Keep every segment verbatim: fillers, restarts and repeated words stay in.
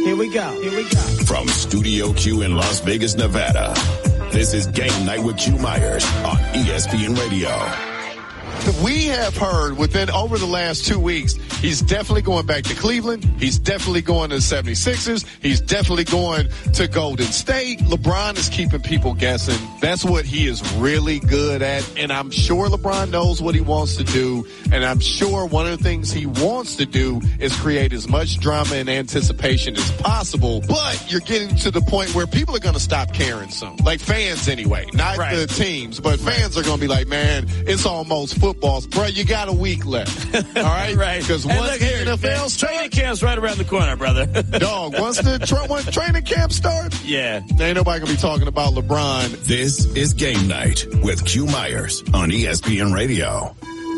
Here we go. Here we go. From Studio Q in Las Vegas, Nevada, this is Game Night with Q Myers on E S P N Radio. We have heard within over the last two weeks, he's definitely going back to Cleveland. He's definitely going to the seventy-sixers. He's definitely going to Golden State. LeBron is keeping people guessing. That's what he is really good at. And I'm sure LeBron knows what he wants to do. And I'm sure one of the things he wants to do is create as much drama and anticipation as possible. But you're getting to the point where people are going to stop caring soon. Like fans anyway, not right. the teams, but fans are going to be like, man, it's almost football. Bro, you got a week left. All right? Right. Because once once the N F L starts, training camp's right around the corner, brother. Dog, once the tra- once training camp starts, yeah, ain't nobody going to be talking about LeBron. This is Game Night with Q Myers on E S P N Radio.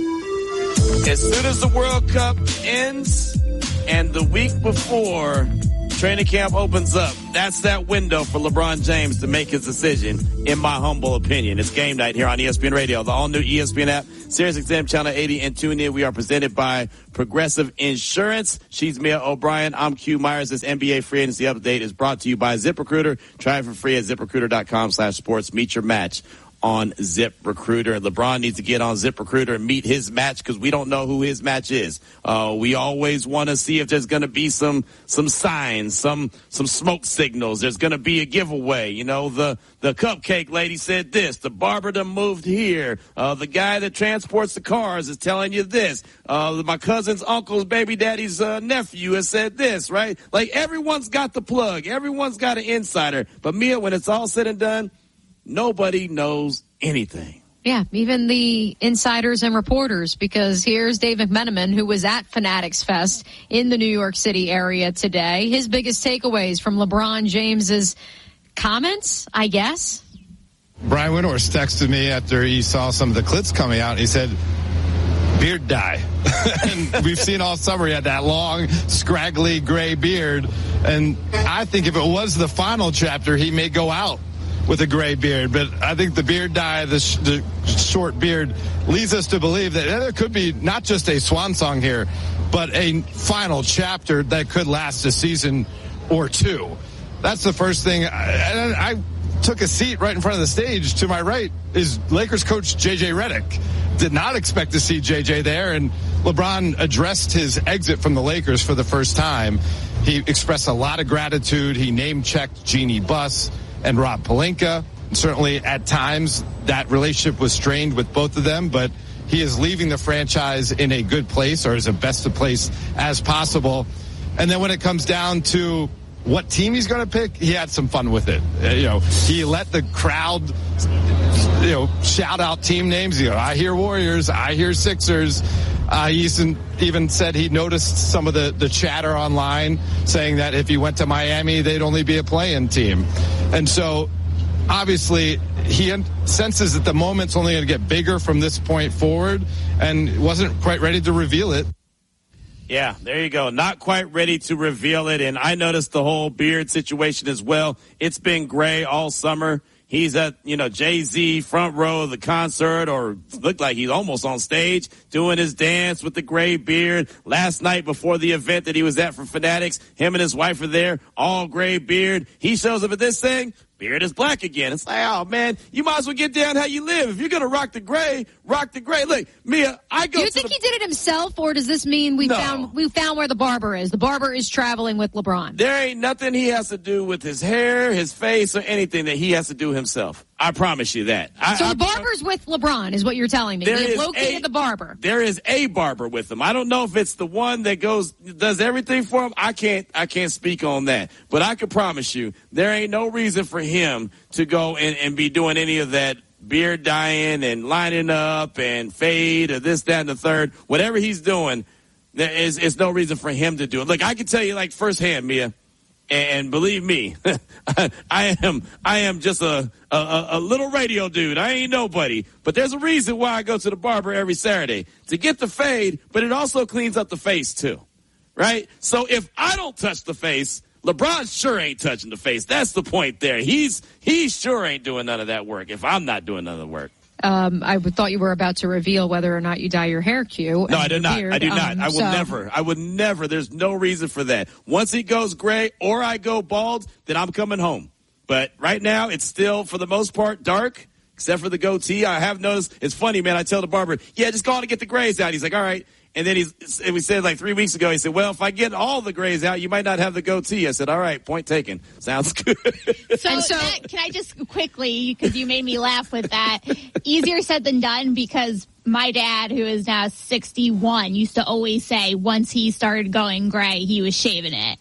As soon as the World Cup ends and the week before training camp opens up, that's that window for LeBron James to make his decision, in my humble opinion. It's Game Night here on E S P N Radio, the all-new E S P N app, SiriusXM Channel eighty, and tune in. We are presented by Progressive Insurance. She's Mia O'Brien. I'm Q Myers. This N B A free agency update is brought to you by ZipRecruiter. Try it for free at ZipRecruiter.com slash sports. Meet your match on ZipRecruiter. LeBron needs to get on ZipRecruiter and meet his match because we don't know who his match is. Uh, we always want to see if there's going to be some some signs, some some smoke signals. There's going to be a giveaway. You know, the the cupcake lady said this. The barber done moved here. Uh, the guy that transports the cars is telling you this. Uh, my cousin's uncle's baby daddy's uh, nephew has said this, right? Like, everyone's got the plug. Everyone's got an insider. But, Mia, when it's all said and done, nobody knows anything. Yeah, even the insiders and reporters, because here's Dave McMenamin, who was at Fanatics Fest in the New York City area today. His biggest takeaways from LeBron James's comments, I guess. Brian Windhorst texted me after he saw some of the clips coming out. He said, beard dye. And we've seen all summer he had that long, scraggly gray beard. And I think if it was the final chapter, he may go out with a gray beard, but I think the beard dye, the, sh- the short beard, leads us to believe that there could be not just a swan song here, but a final chapter that could last a season or two. That's the first thing. And I, I took a seat right in front of the stage. To my right is Lakers coach J J Redick. Did not expect to see J J there, and LeBron addressed his exit from the Lakers for the first time. He expressed a lot of gratitude. He name-checked Jeannie Buss and Rob Pelinka. Certainly at times that relationship was strained with both of them, but he is leaving the franchise in a good place, or as best a place as possible. And then when it comes down to what team he's going to pick, he had some fun with it. Uh, you know, he let the crowd, you know, shout out team names. You know, I hear Warriors, I hear Sixers. Uh, he even said he noticed some of the, the chatter online saying that if he went to Miami, they'd only be a play-in team. And so, obviously, he senses that the moment's only going to get bigger from this point forward, and wasn't quite ready to reveal it. Yeah, there you go. Not quite ready to reveal it. And I noticed the whole beard situation as well. It's been gray all summer. He's at, you know, Jay-Z front row of the concert, or looked like he's almost on stage doing his dance with the gray beard. Last night before the event that he was at for Fanatics, him and his wife are there, all gray beard. He shows up at this thing. Beard is black again. It's like, oh, man, you might as well get down how you live. If you're going to rock the gray, rock the gray. Look, Mia, I go Do you to think the... he did it himself, or does this mean we no. found we found where the barber is? The barber is traveling with LeBron. There ain't nothing he has to do with his hair, his face, or anything that he has to do himself. I promise you that. I, so I, the barber's I, with LeBron is what you're telling me. They located a, the barber. There is a barber with him. I don't know if it's the one that goes does everything for him. I can't I can't speak on that. But I can promise you there ain't no reason for him to go and, and be doing any of that beard dyeing and lining up and fade or this, that, and the third. Whatever he's doing, there is, is no reason for him to do it. Look, I can tell you like firsthand, Mia, and believe me, I am I am just a, a a little radio dude. I ain't nobody. But there's a reason why I go to the barber every Saturday, to get the fade, but it also cleans up the face too, right? So if I don't touch the face, LeBron sure ain't touching the face. That's the point there. He's he sure ain't doing none of that work if I'm not doing none of the work. Um, I would, thought you were about to reveal whether or not you dye your hair, Q. No, I do not. Beard. I do not. Um, I will so. never. I would never. There's no reason for that. Once it goes gray or I go bald, then I'm coming home. But right now, it's still, for the most part, dark, except for the goatee. I have noticed. It's funny, man. I tell the barber, yeah, just go on and get the grays out. He's like, all right. And then he's, and we said like three weeks ago, he said, well, if I get all the grays out, you might not have the goatee. I said, all right, point taken. Sounds good. So, so that, can I just quickly, because you made me laugh with that, easier said than done, because my dad, who is now sixty-one, used to always say once he started going gray, he was shaving it.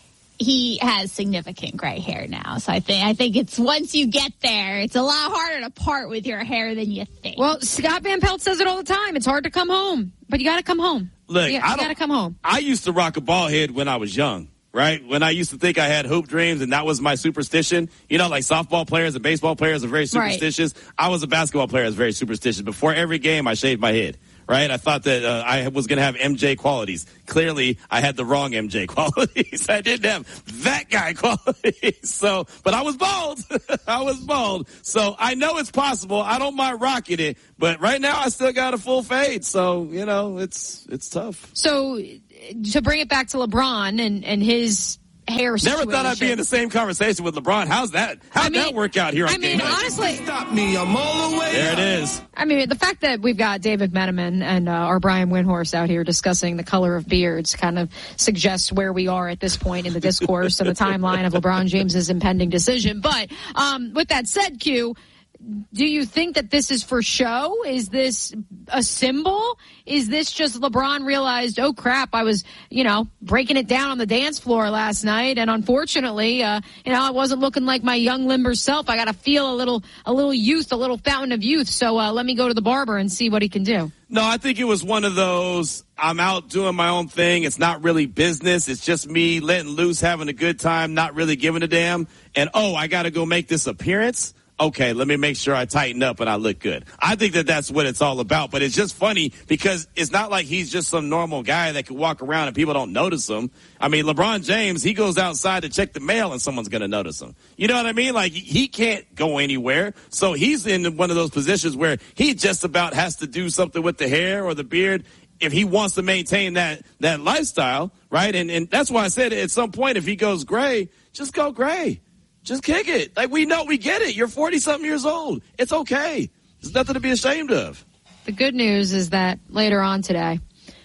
He has significant gray hair now, so I think I think it's once you get there, it's a lot harder to part with your hair than you think. Well, Scott Van Pelt says it all the time. It's hard to come home, but you got to come home. Look, you, you I got to come home. I used to rock a ball head when I was young, right? When I used to think I had hoop dreams, and that was my superstition. You know, like softball players and baseball players are very superstitious. Right. I was a basketball player that was very superstitious. Before every game, I shaved my head. Right? I thought that uh, I was going to have M J qualities. Clearly, I had the wrong M J qualities. I didn't have that guy qualities. So, but I was bald. I was bald. So I know it's possible. I don't mind rocking it. But right now, I still got a full fade. So, you know, it's it's tough. So to bring it back to LeBron and, and his hair situation. Never thought I'd be in the same conversation with LeBron. How's that? How'd I mean, that work out here on I mean, Game Night? honestly. Stop me, I'm all the way There up. it is. I mean, the fact that we've got David McMenamin and uh, our Brian Windhorst out here discussing the color of beards kind of suggests where we are at this point in the discourse and the timeline of LeBron James's impending decision. But um, with that said, Q, do you think that this is for show? Is this a symbol? Is this just LeBron realized, oh, crap, I was, you know, breaking it down on the dance floor last night, and unfortunately, uh, you know, I wasn't looking like my young, limber self. I got to feel a little a little youth, a little fountain of youth, so uh, let me go to the barber and see what he can do. No, I think it was one of those, I'm out doing my own thing. It's not really business. It's just me letting loose, having a good time, not really giving a damn. And, oh, I got to go make this appearance? Okay, let me make sure I tighten up and I look good. I think that that's what it's all about. But it's just funny because it's not like he's just some normal guy that could walk around and people don't notice him. I mean, LeBron James, he goes outside to check the mail and someone's going to notice him. You know what I mean? Like, he can't go anywhere. So he's in one of those positions where he just about has to do something with the hair or the beard if he wants to maintain that, that lifestyle, right? And, and that's why I said at some point, if he goes gray, just go gray. Just kick it. Like, we know, we get it. You're forty-something years old. It's okay. There's nothing to be ashamed of. The good news is that later on today,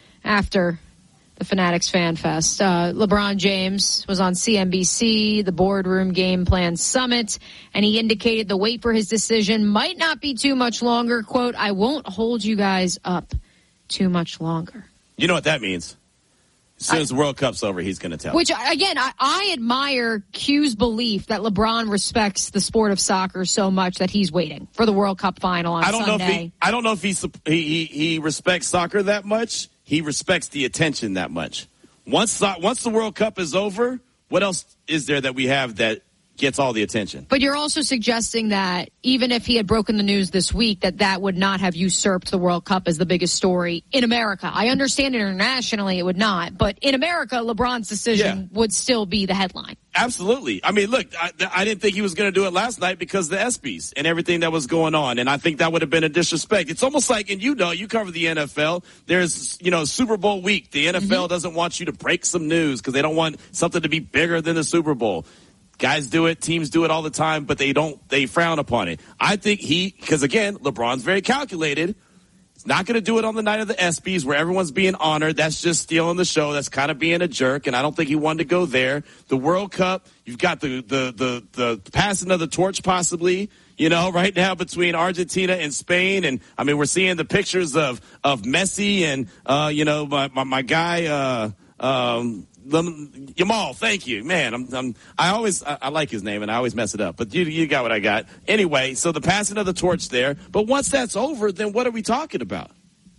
after the Fanatics Fan Fest, uh, LeBron James was on C N B C, the Boardroom Game Plan Summit, and he indicated the wait for his decision might not be too much longer. Quote, I won't hold you guys up too much longer. You know what that means? As soon as the World Cup's over, he's going to tell. Which, again, I, I admire Q's belief that LeBron respects the sport of soccer so much that he's waiting for the World Cup final on I don't Sunday. Know if he, I don't know if he, he he respects soccer that much. He respects the attention that much. Once once the World Cup is over, what else is there that we have that gets all the attention? But you're also suggesting that even if he had broken the news this week, that that would not have usurped the World Cup as the biggest story in America. I understand internationally it would not, but in America, LeBron's decision yeah. would still be the headline. Absolutely. I mean, look, I, I didn't think he was going to do it last night because of the ESPYs and everything that was going on, and I think that would have been a disrespect. It's almost like, and you know, you cover the N F L, there's, you know, Super Bowl week. The N F L mm-hmm. doesn't want you to break some news because they don't want something to be bigger than the Super Bowl. Guys do it, teams do it all the time, but they don't, they frown upon it. I think he, because again, LeBron's very calculated. He's not going to do it on the night of the ESPYs where everyone's being honored. That's just stealing the show. That's kind of being a jerk, and I don't think he wanted to go there. The World Cup, you've got the, the, the, the passing of the torch possibly, you know, right now between Argentina and Spain. And, I mean, we're seeing the pictures of, of Messi and, uh, you know, my, my, my guy, uh, um, Yamal, thank you, man. I'm, I'm, I always, I, I like his name, and I always mess it up. But you, you got what I got. Anyway, so the passing of the torch there. But once that's over, then what are we talking about?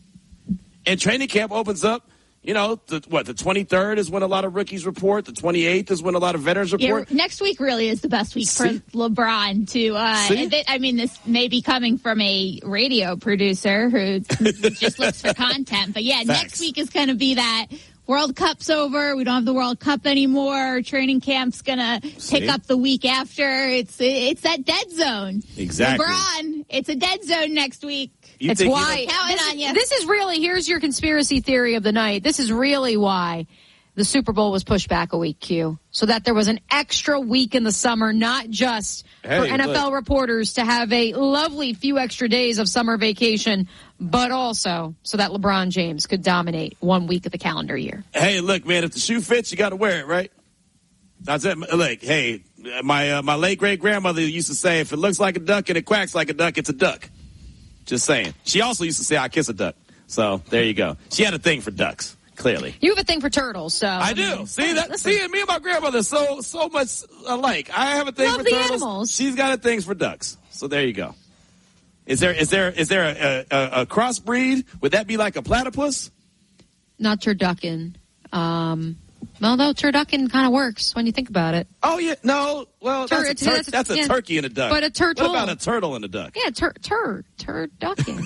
And training camp opens up. You know, the, what, the twenty-third is when a lot of rookies report. The twenty-eighth is when a lot of veterans report. Yeah, next week really is the best week See? for LeBron to, uh, I mean, this may be coming from a radio producer who just looks for content. But, yeah, Facts. Next week is going to be that World Cup's over. We don't have the World Cup anymore. Training camp's going to pick up the week after. It's it's that dead zone. Exactly. LeBron It's a dead zone next week. You it's think why. you know- Counting This, on you. this is really, here's your conspiracy theory of the night. This is really why the Super Bowl was pushed back a week, Q. So that there was an extra week in the summer, not just Hey, for N F L look. reporters to have a lovely few extra days of summer vacation, but also so that LeBron James could dominate one week of the calendar year. Hey, look, man, if the shoe fits, you got to wear it, right? That's it. Look, hey, my uh, my late great grandmother used to say, if it looks like a duck and it quacks like a duck, it's a duck. Just saying. She also used to say, I kiss a duck. So there you go. She had a thing for ducks, clearly. You have a thing for turtles, so I do. See that? See, me and my grandmother so so much alike. I have a thing Love for the turtles. animals. She's got a thing for ducks. So there you go. Is there is there is there a, a, a crossbreed? Would that be like a platypus? not turducken. Um, although turducken kind of works when you think about it. Oh yeah, no. Well, Tur- that's a, tur- that's a- that's a yeah. turkey and a duck. But a turtle. What about a turtle and a duck? Yeah, tur tur turducken.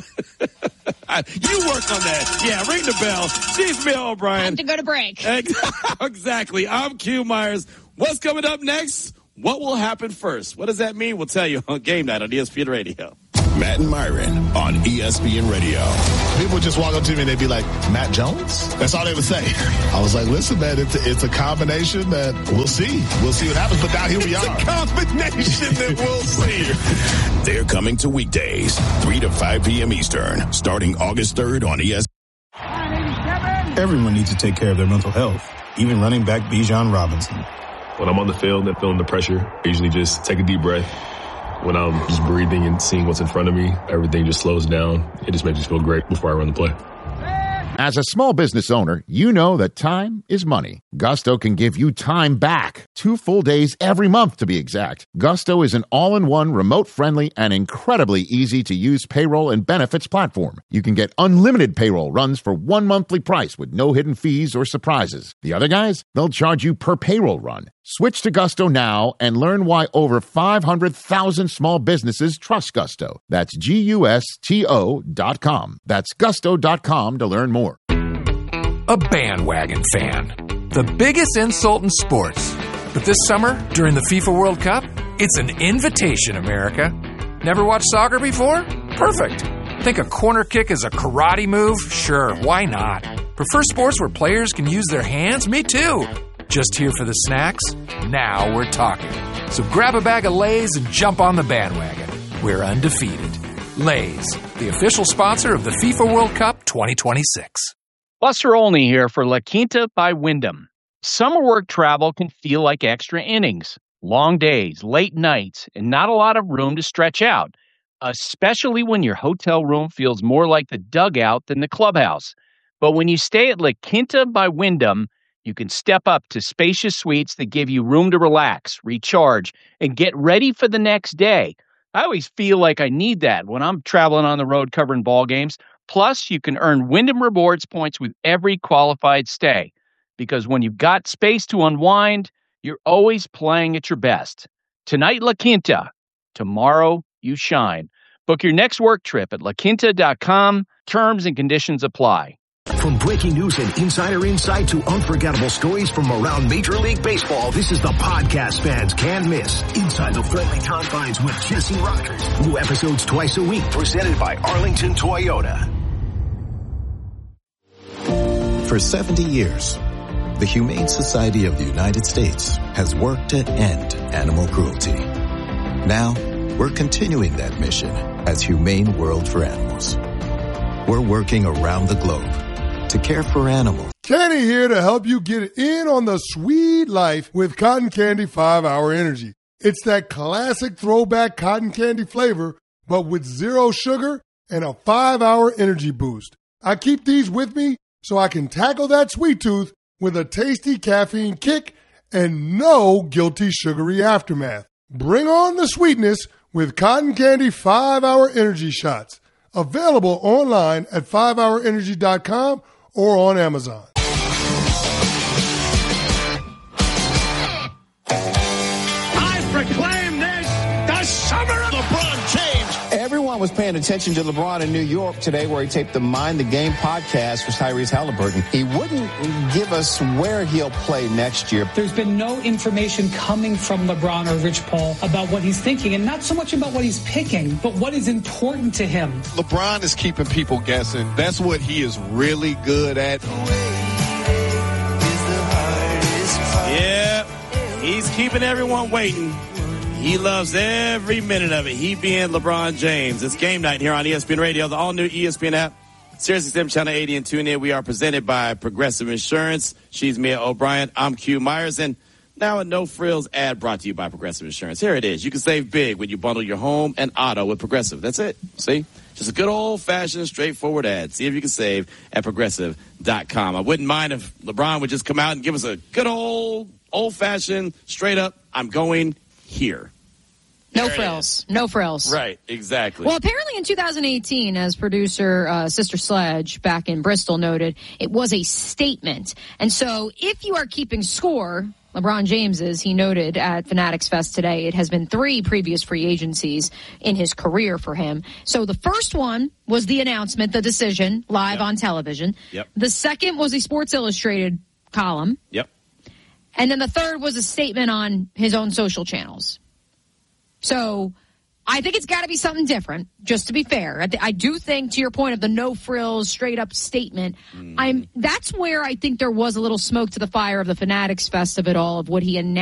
You work on that. Yeah, ring the bell. She's Bill O'Brien. Time to go to break. Exactly. I'm Q Myers. What's coming up next? What will happen first? What does that mean? We'll tell you on Game Night on E S P N Radio. Matt and Myron on E S P N Radio. People would just walk up to me and they'd be like, Matt Jones? That's all they would say. I was like, listen, man, it's a, it's a combination that we'll see. We'll see what happens. But now here we It's are. a combination that we'll see. They're coming to weekdays, three to five p.m. Eastern, starting August third on E S P N. Everyone needs to take care of their mental health, even running back Bijan Robinson. When I'm on the field and feeling the pressure, I usually just take a deep breath. When I'm just breathing and seeing what's in front of me, everything just slows down. It just makes me feel great before I run the play. As a small business owner, you know that time is money. Gusto can give you time back. Two full days every month, to be exact. Gusto is an all-in-one, remote-friendly, and incredibly easy-to-use payroll and benefits platform. You can get unlimited payroll runs for one monthly price with no hidden fees or surprises. The other guys, they'll charge you per payroll run. Switch to Gusto now and learn why over five hundred thousand small businesses trust Gusto. That's G U S T O dot com. That's gusto dot com to learn more. A bandwagon fan. The biggest insult in sports. But this summer, during the FIFA World Cup, it's an invitation, America. Never watched soccer before? Perfect. Think a corner kick is a karate move? Sure, why not? Prefer sports where players can use their hands? Me too. Just here for the snacks? Now we're talking. So grab a bag of Lay's and jump on the bandwagon. We're undefeated. Lay's, the official sponsor of the FIFA World Cup twenty twenty-six. Buster Olney here for La Quinta by Wyndham. Summer work travel can feel like extra innings. Long days, late nights, and not a lot of room to stretch out, especially when your hotel room feels more like the dugout than the clubhouse. But when you stay at La Quinta by Wyndham, you can step up to spacious suites that give you room to relax, recharge, and get ready for the next day. I always feel like I need that when I'm traveling on the road covering ball games. Plus, you can earn Wyndham Rewards points with every qualified stay. Because when you've got space to unwind, you're always playing at your best. Tonight, La Quinta. Tomorrow, you shine. Book your next work trip at la quinta dot com. Terms and conditions apply. From breaking news and insider insight to unforgettable stories from around Major League Baseball, this is the podcast fans can't miss. Inside the Friendly Confines with Jesse Rogers. New episodes twice a week, presented by Arlington Toyota. For seventy years, the Humane Society of the United States has worked to end animal cruelty. Now, we're continuing that mission as Humane World for Animals. We're working around the globe to care for animals. Kenny here to help you get in on the sweet life with Cotton Candy five hour Energy. It's that classic throwback cotton candy flavor, but with zero sugar and a five hour energy boost. I keep these with me so I can tackle that sweet tooth with a tasty caffeine kick and no guilty sugary aftermath. Bring on the sweetness with Cotton Candy five hour Energy Shots. Available online at five hour energy dot com or on Amazon. I proclaim this the summer of LeBron James. Everyone was paying paying attention to LeBron in New York today, where he taped the Mind the Game podcast with Tyrese Halliburton. He wouldn't give us where he'll play next year. There's been no information coming from LeBron or Rich Paul about what he's thinking, and not so much about what he's picking, but what is important to him. LeBron is keeping people guessing. That's what he is really good at. Yeah, he's keeping everyone waiting. He loves every minute of it. He being LeBron James. It's game night here on E S P N Radio, the all-new E S P N app, Sirius X M Channel eighty, and tune in. We are presented by Progressive Insurance. She's Mia O'Brien. I'm Q Myers, and now a no-frills ad brought to you by Progressive Insurance. Here it is. You can save big when you bundle your home and auto with Progressive. That's it. See? Just a good old-fashioned, straightforward ad. See if you can save at Progressive dot com. I wouldn't mind if LeBron would just come out and give us a good old, old-fashioned, straight-up, I'm going here. No frills. No frills. Right, exactly. Well, apparently in two thousand eighteen, as producer uh, Sister Sledge back in Bristol noted, it was a statement. And so if you are keeping score, LeBron James is, he noted at Fanatics Fest today, it has been three previous free agencies in his career for him. So the first one was the announcement, the decision, live yep. on television. Yep. The second was a Sports Illustrated column. Yep. And then the third was a statement on his own social channels. So I think it's got to be something different, just to be fair. I, th- I do think, to your point of the no frills, straight up statement, mm. I'm that's where I think there was a little smoke to the fire of the Fanatics Fest of it all, of what he announced.